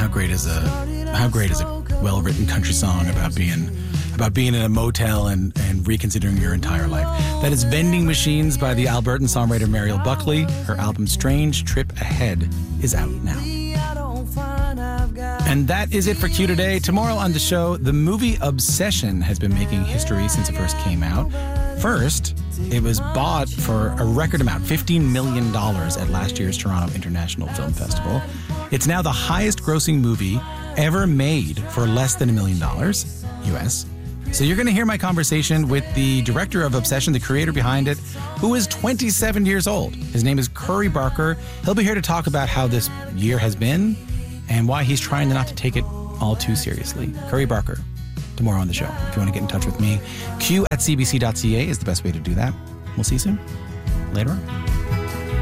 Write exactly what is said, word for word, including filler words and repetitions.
how great is a how great is a well-written country song about being about being in a motel and, and reconsidering your entire life. That is Vending Machines by the Albertan songwriter Mariel Buckley. Her album Strange Trip Ahead is out now. And that is it for Q today. Tomorrow on the show, the movie Obsession has been making history since it first came out. First, it was bought for a record amount, fifteen million dollars at last year's Toronto International Film Festival. It's now the highest grossing movie ever made for less than a million dollars, U S. So you're going to hear my conversation with the director of Obsession, the creator behind it, who is twenty-seven years old. His name is Curry Barker. He'll be here to talk about how this year has been and why he's trying not to take it all too seriously. Curry Barker, tomorrow on the show. If you want to get in touch with me, q at c b c dot c a is the best way to do that. We'll see you soon. Later on.